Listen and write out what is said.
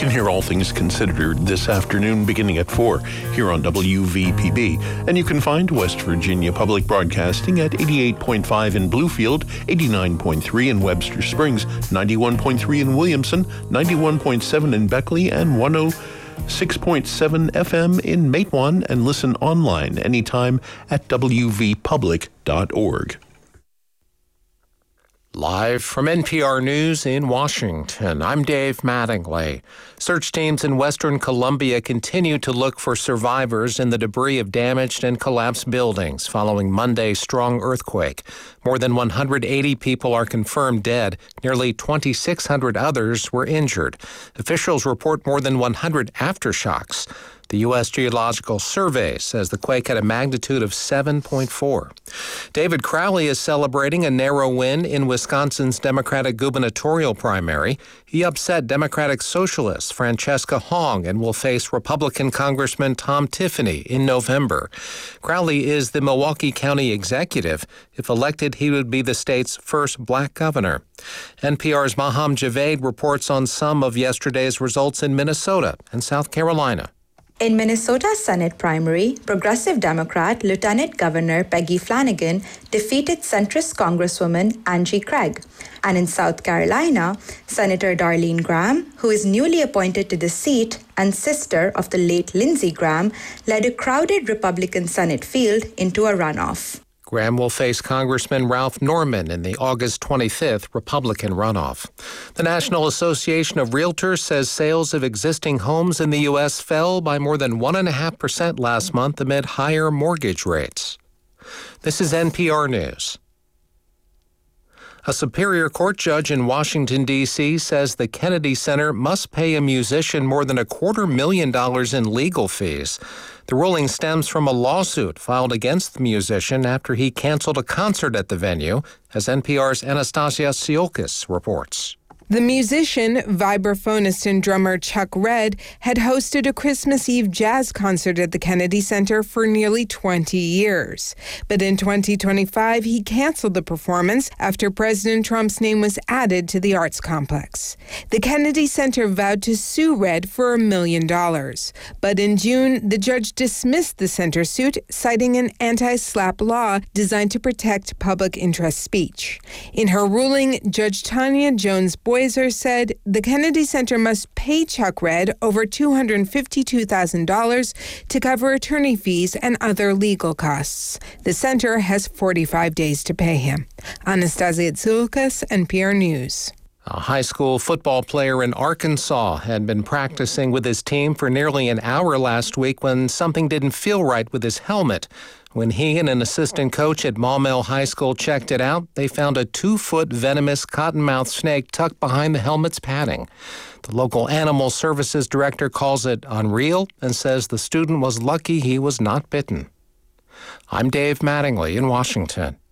can hear All Things Considered this afternoon beginning at 4 here on WVPB. And you can find West Virginia Public Broadcasting at 88.5 in Bluefield, 89.3 in Webster Springs, 91.3 in Williamson, 91.7 in Beckley, and 106.7 FM in Matewan, and listen online anytime at wvpublic.org. Live from NPR News in Washington, I'm Dave Mattingly. Search teams in western Colombia continue to look for survivors in the debris of damaged and collapsed buildings following Monday's strong earthquake. More than 180 people are confirmed dead. Nearly 2,600 others were injured. Officials report more than 100 aftershocks. The U.S. Geological Survey says the quake had a magnitude of 7.4. David Crowley is celebrating a narrow win in Wisconsin's Democratic gubernatorial primary. He upset Democratic Socialist Francesca Hong and will face Republican Congressman Tom Tiffany in November. Crowley is the Milwaukee County executive. If elected, he would be the state's first black governor. NPR's Maham Javed reports on some of yesterday's results in Minnesota and South Carolina. In Minnesota's Senate primary, Progressive Democrat Lieutenant Governor Peggy Flanagan defeated centrist Congresswoman Angie Craig. And in South Carolina, Senator Darlene Graham, who is newly appointed to the seat and sister of the late Lindsey Graham, led a crowded Republican Senate field into a runoff. Graham will face Congressman Ralph Norman in the August 25th Republican runoff. The National Association of Realtors says sales of existing homes in the U.S. fell by more than 1.5% last month amid higher mortgage rates. This is NPR News. A Superior Court judge in Washington, D.C. says the Kennedy Center must pay a musician more than $250,000 in legal fees. The ruling stems from a lawsuit filed against the musician after he canceled a concert at the venue, as NPR's Anastasia Tsiolkas reports. The musician, vibraphonist and drummer Chuck Redd had hosted a Christmas Eve jazz concert at the Kennedy Center for nearly 20 years. But in 2025, he canceled the performance after President Trump's name was added to the arts complex. The Kennedy Center vowed to sue Redd for $1 million. But in June, the judge dismissed the center suit, citing an anti-SLAPP law designed to protect public interest speech. In her ruling, Judge Tanya Jones-Boyzer said the Kennedy Center must pay Chuck Redd over $252,000 to cover attorney fees and other legal costs. The center has 45 days to pay him. Anastasia Tsiolkas, NPR News. A high school football player in Arkansas had been practicing with his team for nearly an hour last week when something didn't feel right with his helmet. When he and an assistant coach at Maumelle High School checked it out, they found a 2-foot venomous cottonmouth snake tucked behind the helmet's padding. The local animal services director calls it unreal and says the student was lucky he was not bitten. I'm Dave Mattingly in Washington.